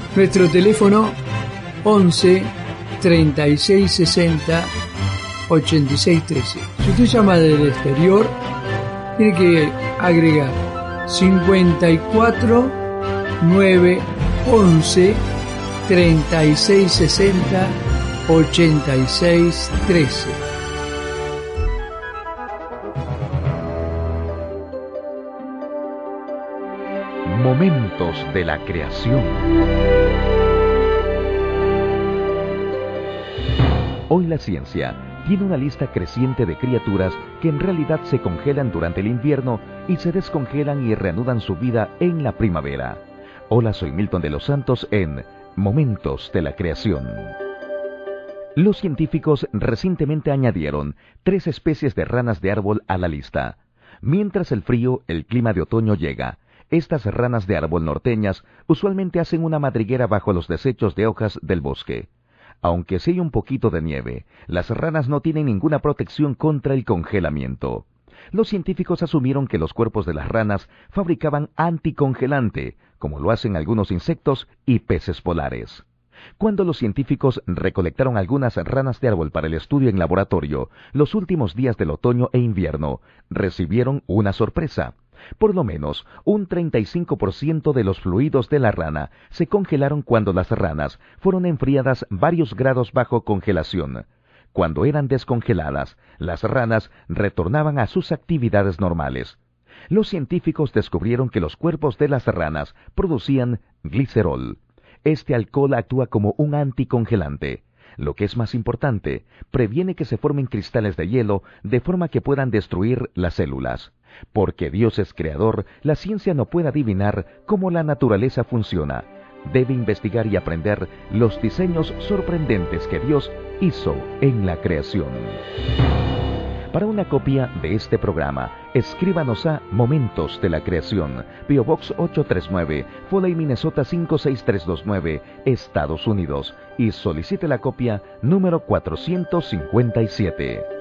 Nuestro teléfono 11 36 60 86 13. Si usted llama del exterior, tiene que agregar 54 9 11 36 60 86 13. Momentos de la creación. Hoy la ciencia tiene una lista creciente de criaturas que en realidad se congelan durante el invierno y se descongelan y reanudan su vida en la primavera. Hola, soy Milton de los Santos en Momentos de la Creación. Los científicos recientemente añadieron 3 especies de ranas de árbol a la lista. Mientras el clima de otoño llega, estas ranas de árbol norteñas usualmente hacen una madriguera bajo los desechos de hojas del bosque. Aunque sí hay un poquito de nieve, las ranas no tienen ninguna protección contra el congelamiento. Los científicos asumieron que los cuerpos de las ranas fabricaban anticongelante, como lo hacen algunos insectos y peces polares. Cuando los científicos recolectaron algunas ranas de árbol para el estudio en laboratorio, los últimos días del otoño e invierno, recibieron una sorpresa. Por lo menos un 35% de los fluidos de la rana se congelaron cuando las ranas fueron enfriadas varios grados bajo congelación. Cuando eran descongeladas, las ranas retornaban a sus actividades normales. Los científicos descubrieron que los cuerpos de las ranas producían glicerol. Este alcohol actúa como un anticongelante. Lo que es más importante, previene que se formen cristales de hielo de forma que puedan destruir las células. Porque Dios es creador, la ciencia no puede adivinar cómo la naturaleza funciona. Debe investigar y aprender los diseños sorprendentes que Dios hizo en la creación. Para una copia de este programa, escríbanos a Momentos de la Creación, P.O. Box 839, Foley, Minnesota 56329, Estados Unidos, y solicite la copia número 457.